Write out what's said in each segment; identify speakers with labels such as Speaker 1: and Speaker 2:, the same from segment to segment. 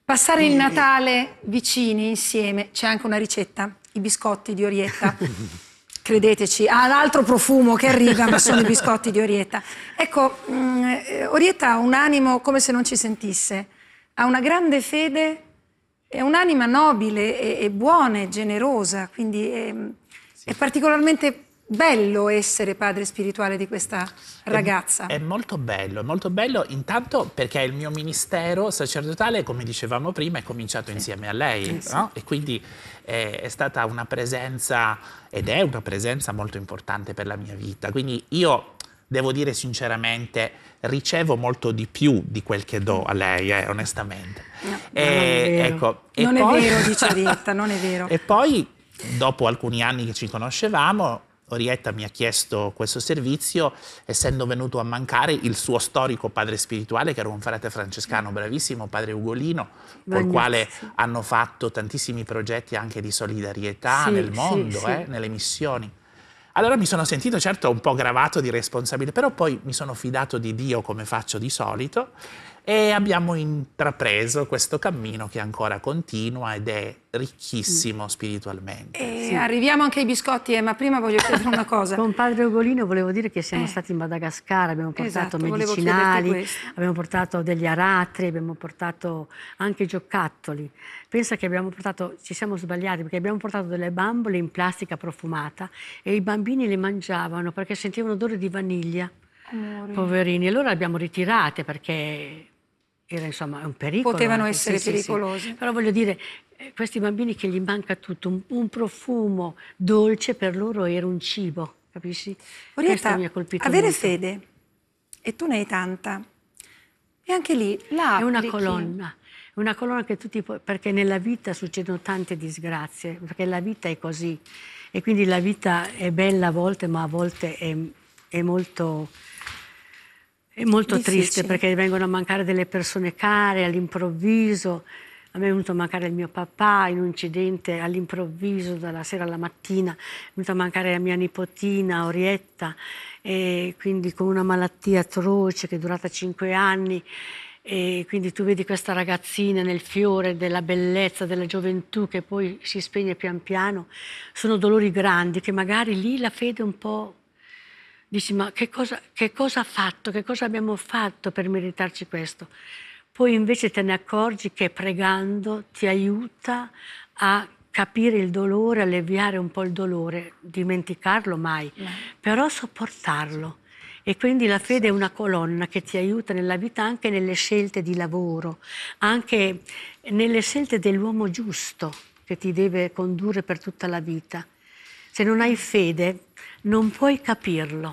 Speaker 1: Passare il Natale vicini, insieme, c'è anche una ricetta, i biscotti di Orietta. Credeteci, ha l'altro profumo che arriva, ma sono i biscotti di Orietta. Ecco, Orietta ha un animo come se non ci sentisse, ha una grande fede, è un'anima nobile e buona e generosa, quindi è particolarmente bello essere padre spirituale di questa ragazza.
Speaker 2: È molto bello intanto perché il mio ministero sacerdotale, come dicevamo prima, è cominciato insieme a lei, no? E quindi è stata una presenza, ed è una presenza molto importante per la mia vita. Quindi io devo dire sinceramente, ricevo molto di più di quel che do a lei, onestamente.
Speaker 1: No, non è vero, dice Orietta, non è vero.
Speaker 2: E poi, dopo alcuni anni che ci conoscevamo, Orietta mi ha chiesto questo servizio, essendo venuto a mancare il suo storico padre spirituale, che era un frate francescano bravissimo, padre Ugolino, col quale hanno fatto tantissimi progetti anche di solidarietà nel mondo, nelle missioni. Allora mi sono sentito certo un po' gravato di responsabilità, però poi mi sono fidato di Dio come faccio di solito e abbiamo intrapreso questo cammino che ancora continua ed è ricchissimo spiritualmente.
Speaker 1: Arriviamo anche ai biscotti, ma prima voglio chiedere una cosa.
Speaker 3: Con padre Ugolino volevo dire che siamo stati in Madagascar, abbiamo portato medicinali, abbiamo portato degli aratri, abbiamo portato anche giocattoli. Pensa che abbiamo portato, ci siamo sbagliati perché abbiamo portato delle bambole in plastica profumata e i bambini le mangiavano perché sentivano odore di vaniglia. Amore. Poverini, allora le abbiamo ritirate perché era insomma un pericolo.
Speaker 1: Potevano essere pericolosi.
Speaker 3: Però voglio dire, questi bambini che gli manca tutto, un profumo dolce per loro era un cibo, capisci?
Speaker 1: Orietta,
Speaker 3: mi ha colpito
Speaker 1: avere
Speaker 3: molto.
Speaker 1: fede, e tu ne hai tanta, e anche lì
Speaker 3: è una colonna che tutti perché nella vita succedono tante disgrazie, perché la vita è così e quindi la vita è bella a volte, ma a volte è molto triste perché vengono a mancare delle persone care all'improvviso. A me è venuto a mancare il mio papà in un incidente all'improvviso, dalla sera alla mattina, è venuta a mancare la mia nipotina Orietta, e quindi con una malattia atroce che è durata 5 anni. E quindi tu vedi questa ragazzina nel fiore della bellezza, della gioventù che poi si spegne pian piano. Sono dolori grandi che magari lì la fede un po'... Dici, ma che cosa ha fatto? Che cosa abbiamo fatto per meritarci questo? Poi invece te ne accorgi che pregando ti aiuta a capire il dolore, alleviare un po' il dolore, dimenticarlo mai, però sopportarlo. E quindi la fede è una colonna che ti aiuta nella vita anche nelle scelte di lavoro, anche nelle scelte dell'uomo giusto che ti deve condurre per tutta la vita. Se non hai fede non puoi capirlo.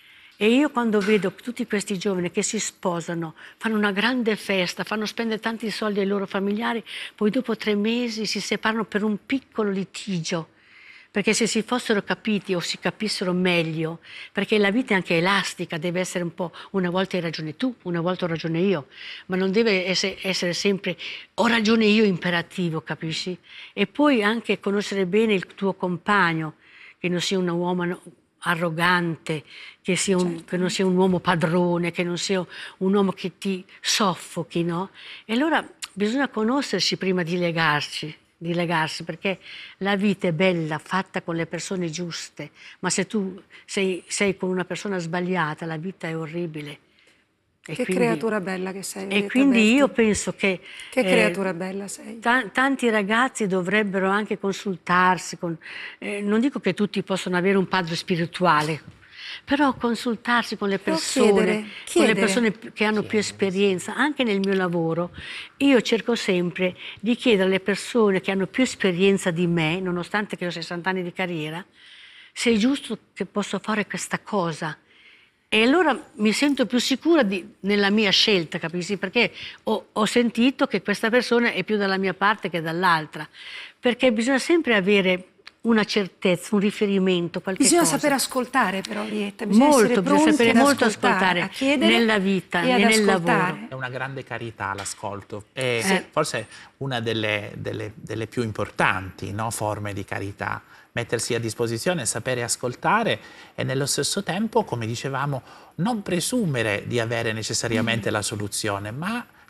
Speaker 3: E io quando vedo tutti questi giovani che si sposano, fanno una grande festa, fanno spendere tanti soldi ai loro familiari, poi dopo 3 mesi si separano per un piccolo litigio, perché se si fossero capiti o si capissero meglio, perché la vita è anche elastica, deve essere un po' una volta hai ragione tu, una volta ho ragione io, ma non deve essere sempre ho ragione io imperativo, capisci? E poi anche conoscere bene il tuo compagno, che non sia un uomo arrogante, che non sia un uomo padrone, che non sia un uomo che ti soffochi, no? E allora bisogna conoscersi prima di legarsi, perché la vita è bella, fatta con le persone giuste, ma se tu sei con una persona sbagliata, la vita è orribile.
Speaker 1: Che creatura bella che sei.
Speaker 3: E quindi io penso che...
Speaker 1: Che creatura bella sei.
Speaker 3: Tanti ragazzi dovrebbero anche consultarsi, non dico che tutti possono avere un padre spirituale, però consultarsi con le persone, con le persone che hanno più esperienza. Anche nel mio lavoro io cerco sempre di chiedere alle persone che hanno più esperienza di me, nonostante che ho 60 anni di carriera, se è giusto che posso fare questa cosa. E allora mi sento più sicura nella mia scelta, capisci? Perché ho sentito che questa persona è più dalla mia parte che dall'altra. Perché bisogna sempre avere una certezza, un riferimento, qualche cosa.
Speaker 1: Bisogna saper ascoltare però, Orietta. Bisogna
Speaker 3: sapere molto ascoltare
Speaker 1: a chiedere
Speaker 3: nella vita e nel lavoro.
Speaker 2: È una grande carità l'ascolto. Forse una delle più importanti, no, forme di carità. Mettersi a disposizione, sapere ascoltare e nello stesso tempo, come dicevamo, non presumere di avere necessariamente la soluzione, ma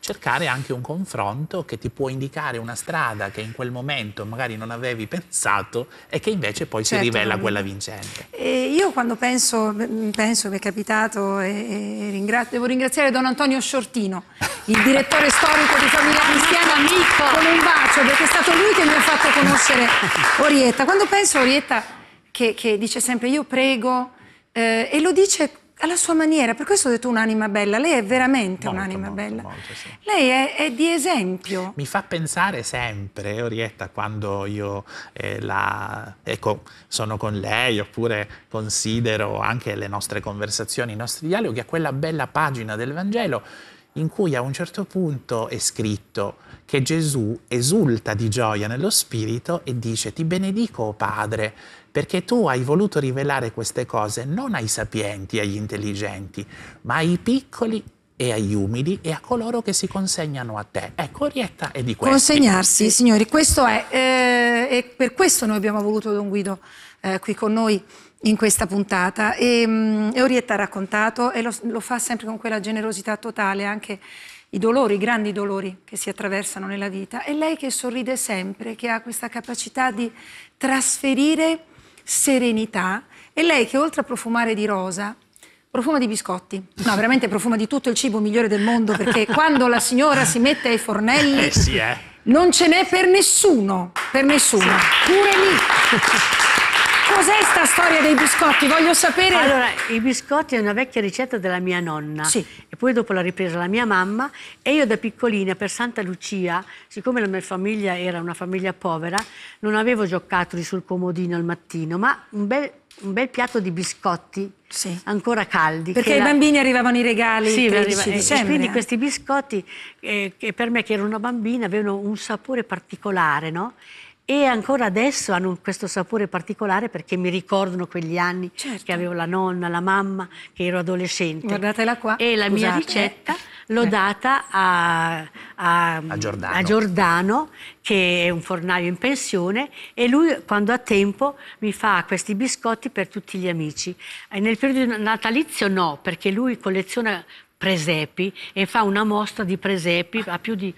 Speaker 2: cercare anche un confronto che ti può indicare una strada che in quel momento magari non avevi pensato e che invece poi si rivela quella vincente.
Speaker 1: E io quando penso mi è capitato, devo ringraziare Don Antonio Sciortino, il direttore storico di Famiglia Cristiana, con un bacio, perché è stato lui che mi ha fatto conoscere Orietta. Quando penso a Orietta che dice sempre io prego, e lo dice alla sua maniera, per questo ho detto un'anima bella. Lei è veramente un'anima bella.
Speaker 2: Sì.
Speaker 1: Lei è di esempio.
Speaker 2: Mi fa pensare sempre, Orietta, quando io sono con lei oppure considero anche le nostre conversazioni, i nostri dialoghi, a quella bella pagina del Vangelo in cui a un certo punto è scritto che Gesù esulta di gioia nello spirito e dice: ti benedico, o Padre, perché tu hai voluto rivelare queste cose non ai sapienti e agli intelligenti, ma ai piccoli e agli umili e a coloro che si consegnano a te. Ecco, Orietta è di questo.
Speaker 1: Consegnarsi, signori, questo è. E per questo noi abbiamo voluto Don Guido qui con noi in questa puntata. E Orietta ha raccontato, e lo fa sempre con quella generosità totale, anche i dolori, i grandi dolori che si attraversano nella vita. E lei che sorride sempre, che ha questa capacità di trasferire serenità, e lei che oltre a profumare di rosa profuma di biscotti. No, veramente profuma di tutto il cibo migliore del mondo, perché quando la signora si mette ai fornelli non ce n'è per nessuno, pure lì. Cos'è sta storia dei biscotti? Voglio sapere.
Speaker 3: Allora, i biscotti è una vecchia ricetta della mia nonna.
Speaker 1: Sì.
Speaker 3: E poi dopo l'ha ripresa la mia mamma, e io da piccolina per Santa Lucia, siccome la mia famiglia era una famiglia povera, non avevo giocattoli sul comodino al mattino, ma un bel piatto di biscotti,
Speaker 1: sì,
Speaker 3: ancora caldi.
Speaker 1: Perché ai bambini arrivavano i regali il 13 dicembre.
Speaker 3: E quindi questi biscotti, che per me che ero una bambina, avevano un sapore particolare, no? E ancora adesso hanno questo sapore particolare perché mi ricordano quegli anni che avevo la nonna, la mamma, che ero adolescente.
Speaker 1: Guardatela qua.
Speaker 3: E la mia ricetta l'ho data a Giordano, che è un fornaio in pensione, e lui quando ha tempo mi fa questi biscotti per tutti gli amici. E nel periodo natalizio no, perché lui colleziona presepi e fa una mostra di presepi, ha più di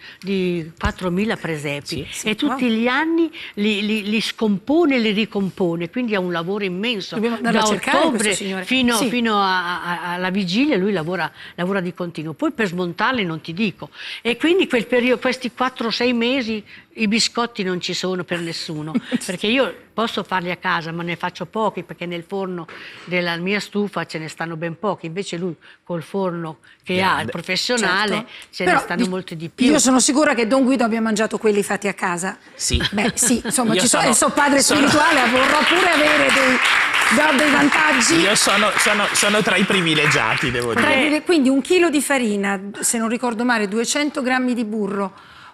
Speaker 3: 4.000 presepi, e tutti gli anni li scompone e li ricompone, quindi ha un lavoro immenso.
Speaker 1: Dobbiamo
Speaker 3: da ottobre fino alla vigilia lui lavora di continuo, poi per smontarli non ti dico, e quindi questi 4-6 mesi i biscotti non ci sono per nessuno, perché io posso farli a casa, ma ne faccio pochi, perché nel forno della mia stufa ce ne stanno ben pochi, invece lui col forno che ha, il professionale, ce ne stanno molti di più.
Speaker 1: Io sono sicura che Don Guido abbia mangiato quelli fatti a casa.
Speaker 2: Sì.
Speaker 1: Beh, sì, insomma, sono padre spirituale, vorrò pure avere dei vantaggi.
Speaker 2: Io sono tra i privilegiati, devo dire.
Speaker 1: Quindi 1 chilo di farina, se non ricordo male, 200 grammi di burro,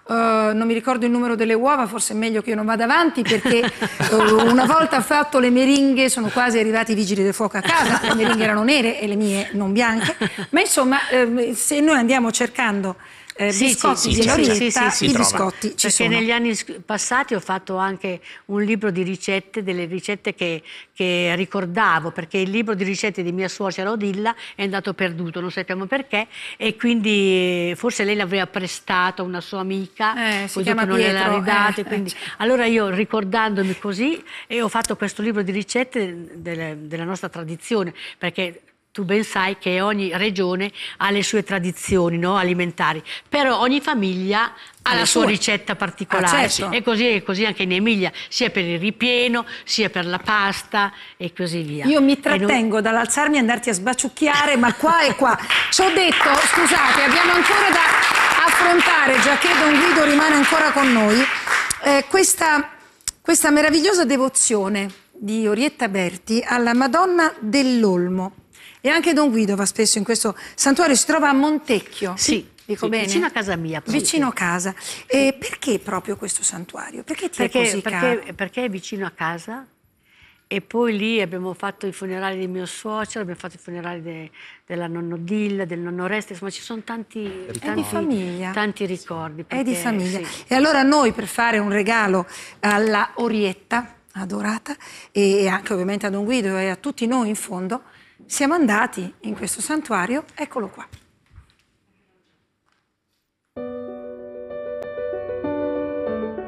Speaker 1: non mi ricordo il numero delle uova, forse è meglio che io non vada avanti, perché una volta fatto le meringhe sono quasi arrivati i vigili del fuoco a casa. Le meringhe erano nere e le mie non bianche, ma insomma se noi andiamo cercando biscotti di Orietta, i biscotti ci sono.
Speaker 3: Perché negli anni passati ho fatto anche un libro di ricette, delle ricette che ricordavo, perché il libro di ricette di mia suocera Odilla è andato perduto, non sappiamo perché, e quindi forse lei l'aveva prestato a una sua amica, poi dopo non gliel'ha ridate, quindi allora io, ricordandomi così, ho fatto questo libro di ricette della nostra tradizione, perché tu ben sai che ogni regione ha le sue tradizioni, no, alimentari, però ogni famiglia ha la sua ricetta particolare. E così anche in Emilia, sia per il ripieno, sia per la pasta e così via.
Speaker 1: Io mi trattengo dall'alzarmi e andarti a sbaciucchiare, ma qua e qua. Ci ho detto, scusate, abbiamo ancora da affrontare, già che Don Guido rimane ancora con noi, questa meravigliosa devozione di Orietta Berti alla Madonna dell'Olmo. E anche Don Guido va spesso in questo santuario, si trova a Montecchio.
Speaker 3: Sì,
Speaker 1: dico bene?
Speaker 3: Vicino a casa mia.
Speaker 1: Vicino a casa. E perché proprio questo santuario? Perché ti è così caro?
Speaker 3: Perché è vicino a casa, e poi lì abbiamo fatto i funerali di mio suocero, abbiamo fatto i funerali della nonna Odilla, del nonno Oreste, insomma ci sono tanti ricordi.
Speaker 1: È di famiglia. Sì. E allora noi, per fare un regalo alla Orietta adorata, e anche ovviamente a Don Guido e a tutti noi in fondo, siamo andati in questo santuario, eccolo qua.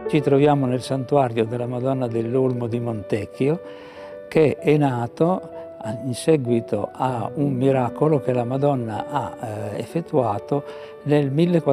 Speaker 4: Ci troviamo nel santuario della Madonna dell'Olmo di Montecchio, che è nato in seguito a un miracolo che la Madonna ha effettuato nel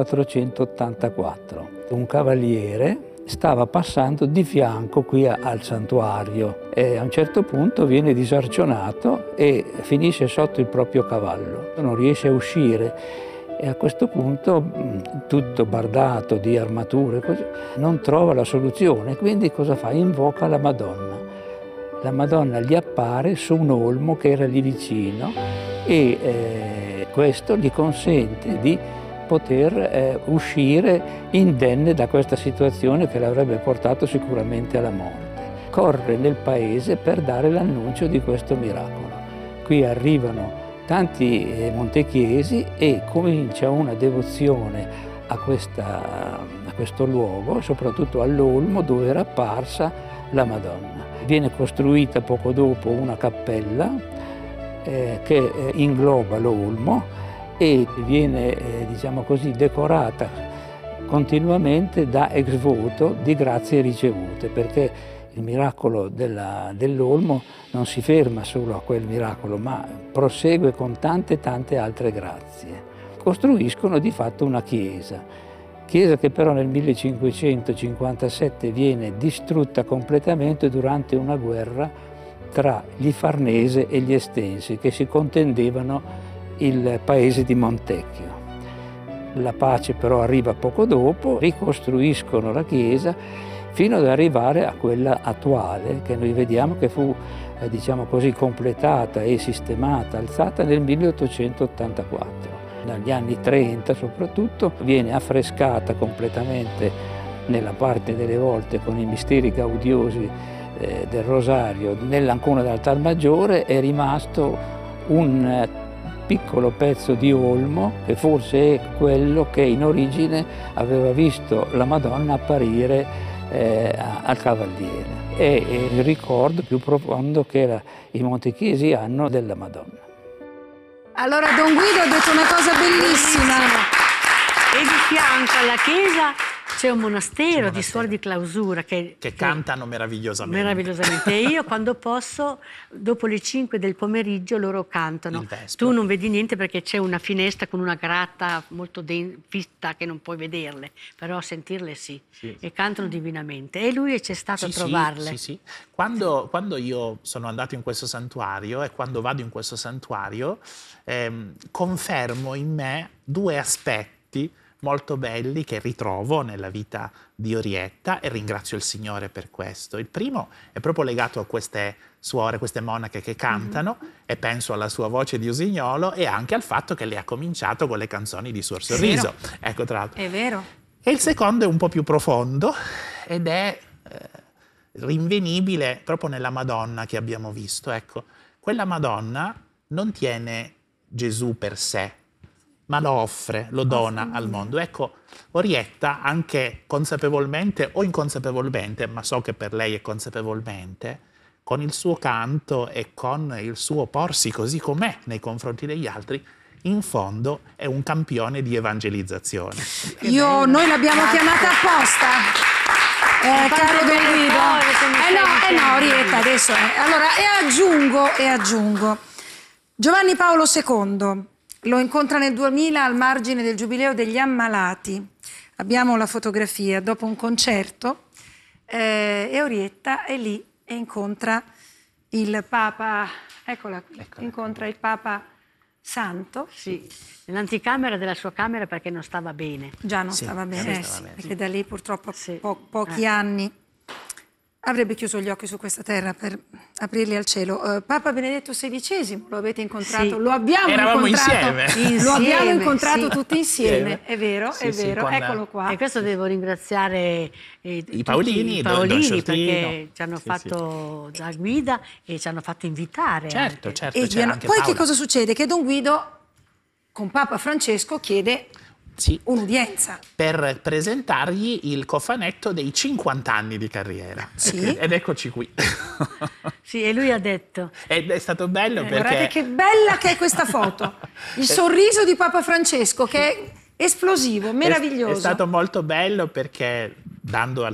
Speaker 4: 1484. Un cavaliere stava passando di fianco qui al santuario e a un certo punto viene disarcionato e finisce sotto il proprio cavallo. Non riesce a uscire e a questo punto, tutto bardato di armature, così, non trova la soluzione. Quindi cosa fa? Invoca la Madonna. La Madonna gli appare su un olmo che era lì vicino e questo gli consente di poter uscire indenne da questa situazione che l'avrebbe portato sicuramente alla morte. Corre nel paese per dare l'annuncio di questo miracolo. Qui arrivano tanti montecchiesi e comincia una devozione a questo luogo, soprattutto all'olmo dove era apparsa la Madonna. Viene costruita poco dopo una cappella che ingloba l'olmo e viene, diciamo così, decorata continuamente da ex voto di grazie ricevute, perché il miracolo dell'olmo non si ferma solo a quel miracolo, ma prosegue con tante altre grazie. Costruiscono di fatto una chiesa che però nel 1557 viene distrutta completamente durante una guerra tra gli Farnese e gli Estensi, che si contendevano il paese di Montecchio. La pace però arriva poco dopo, ricostruiscono la chiesa fino ad arrivare a quella attuale, che noi vediamo che fu, diciamo così, completata e sistemata, alzata nel 1884. Dagli anni 30 soprattutto viene affrescata completamente nella parte delle volte con i misteri gaudiosi del Rosario. Nell'ancona d'altar maggiore è rimasto un piccolo pezzo di olmo che forse è quello che in origine aveva visto la Madonna apparire al cavaliere. È il ricordo più profondo che i montechiesi hanno della Madonna.
Speaker 1: Allora Don Guido ha detto una cosa bellissima.
Speaker 3: E di fianco alla chiesa c'è un monastero di suori di clausura che
Speaker 2: cantano meravigliosamente.
Speaker 3: Meravigliosamente. E io quando posso, dopo le 5 del pomeriggio, loro cantano.
Speaker 2: Il Vespro.
Speaker 3: Tu non vedi niente perché c'è una finestra con una grata molto fitta che non puoi vederle, però sentirle sì. E cantano divinamente. E lui c'è stato a trovarle.
Speaker 2: Sì. Quando io sono andato in questo santuario e quando vado in questo santuario confermo in me due aspetti molto belli che ritrovo nella vita di Orietta e ringrazio il Signore per questo. Il primo è proprio legato a queste suore, queste monache che cantano e penso alla sua voce di usignolo e anche al fatto che lei ha cominciato con le canzoni di Suor Sorriso. Ecco, tra l'altro.
Speaker 1: È vero.
Speaker 2: E il secondo è un po' più profondo ed è rinvenibile proprio nella Madonna che abbiamo visto. Ecco, quella Madonna non tiene Gesù per sé, ma lo offre, lo dona al mondo. Ecco, Orietta, anche consapevolmente o inconsapevolmente, ma so che per lei è consapevolmente, con il suo canto e con il suo porsi così com'è nei confronti degli altri, in fondo è un campione di evangelizzazione.
Speaker 1: Noi l'abbiamo chiamata apposta. Caro Don Guido. No, Orietta, adesso è. Allora, e aggiungo. Giovanni Paolo II lo incontra nel 2000 al margine del Giubileo degli Ammalati. Abbiamo la fotografia dopo un concerto e Orietta è lì e incontra il Papa, eccola qui, incontra il Papa Santo.
Speaker 3: Sì, nell'anticamera della sua camera perché non stava bene.
Speaker 1: Già non stava bene, perché da lì purtroppo pochi anni avrebbe chiuso gli occhi su questa terra per aprirli al cielo. Papa Benedetto XVI lo avete incontrato?
Speaker 2: Sì.
Speaker 1: Lo abbiamo
Speaker 2: Eravamo
Speaker 1: incontrato
Speaker 2: insieme.
Speaker 1: Lo abbiamo incontrato tutti insieme, è vero,
Speaker 2: con...
Speaker 1: eccolo qua.
Speaker 3: E questo devo ringraziare
Speaker 2: i Paolini,
Speaker 3: Don
Speaker 2: Sciortino,
Speaker 3: perché ci hanno fatto da guida e ci hanno fatto invitare.
Speaker 2: Certo,
Speaker 3: anche.
Speaker 2: certo.
Speaker 1: E
Speaker 2: Anche
Speaker 1: poi
Speaker 2: Paola.
Speaker 1: che cosa succede? Che Don Guido con Papa Francesco chiede un'udienza
Speaker 2: per presentargli il cofanetto dei 50 anni di carriera.
Speaker 1: Sì.
Speaker 2: Ed eccoci qui.
Speaker 3: Sì, e lui ha detto.
Speaker 2: Ed è stato bello perché...
Speaker 1: Guardate che bella che è questa foto. Il sorriso di Papa Francesco che è esplosivo, meraviglioso.
Speaker 2: È stato molto bello perché dando al